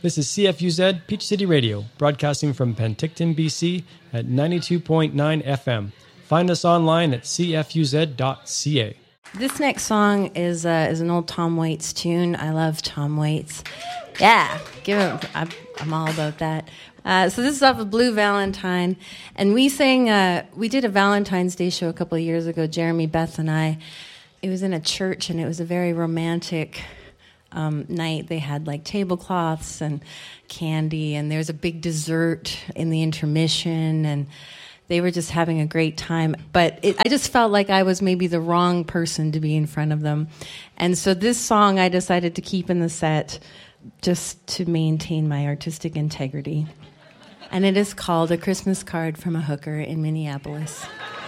This is CFUZ Peach City Radio, broadcasting from Penticton, BC at 92.9 FM. Find us online at cfuz.ca. This next song is an old Tom Waits tune. I love Tom Waits. Yeah, give him. I'm all about that. So this is off of Blue Valentine, and we did a Valentine's Day show a couple of years ago, Jeremy, Beth, and I. It was in a church, and it was a very romantic night. They had like tablecloths and candy, and there was a big dessert in the intermission, and they were just having a great time. But I just felt like I was maybe the wrong person to be in front of them. And so this song I decided to keep in the set just to maintain my artistic integrity. And it is called A Christmas Card from a Hooker in Minneapolis.